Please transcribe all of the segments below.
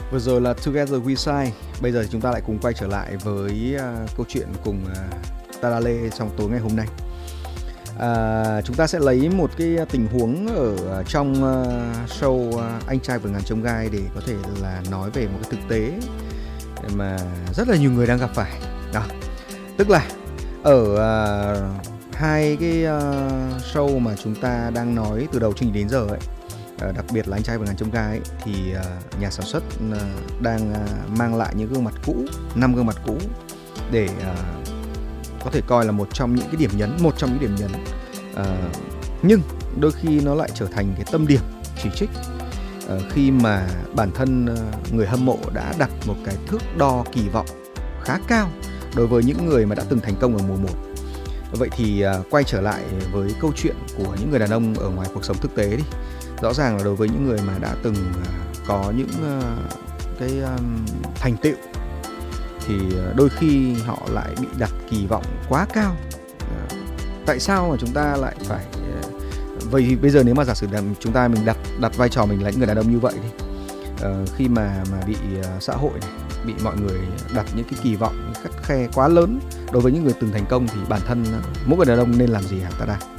Vừa rồi là Together We Shine. Bây giờ thì chúng ta lại cùng quay trở lại với câu chuyện cùng Tadale trong tối ngày hôm nay. Chúng ta sẽ lấy một cái tình huống ở trong show Anh Trai Vượt Ngàn Chông Gai để có thể là nói về một cái thực tế mà rất là nhiều người đang gặp phải. Đó. Tức là ở hai cái show mà chúng ta đang nói từ đầu chương trình đến giờ ấy, đặc biệt là Anh Trai Vượt Ngàn Chông Gai ấy, thì nhà sản xuất đang mang lại những gương mặt cũ, 5 gương mặt cũ để có thể coi là một trong những điểm nhấn. Nhưng đôi khi nó lại trở thành cái tâm điểm chỉ trích khi mà bản thân người hâm mộ đã đặt một cái thước đo kỳ vọng khá cao đối với những người mà đã từng thành công ở mùa 1. Vậy thì quay trở lại với câu chuyện của những người đàn ông ở ngoài cuộc sống thực tế đi. Rõ ràng là đối với những người mà đã từng có những cái thành tựu thì đôi khi họ lại bị đặt kỳ vọng quá cao. Tại sao mà chúng ta lại phải vậy? Bây giờ nếu mà giả sử là mình đặt vai trò mình là những người đàn ông như vậy đi, khi mà bị xã hội này, bị mọi người đặt những cái kỳ vọng khắt khe quá lớn đối với những người từng thành công, thì bản thân mỗi người đàn ông nên làm gì hả ta đang?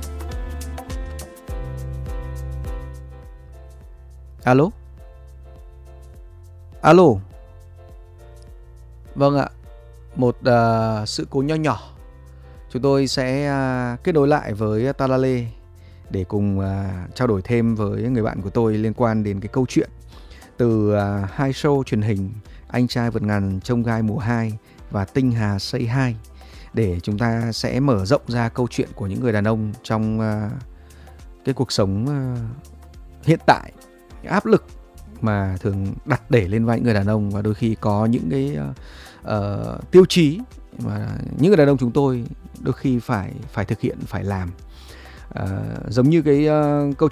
Alo. Vâng ạ. Một sự cố nho nhỏ. Chúng tôi sẽ kết nối lại với Tadale để cùng trao đổi thêm với người bạn của tôi liên quan đến cái câu chuyện từ hai show truyền hình Anh Trai Vượt Ngàn Chông Gai mùa 2 và Tinh Hà Say Hi, để chúng ta sẽ mở rộng ra câu chuyện của những người đàn ông trong cái cuộc sống hiện tại, áp lực mà thường đặt để lên vai những người đàn ông, và đôi khi có những cái tiêu chí mà những người đàn ông chúng tôi đôi khi phải thực hiện, phải làm. Giống như cái câu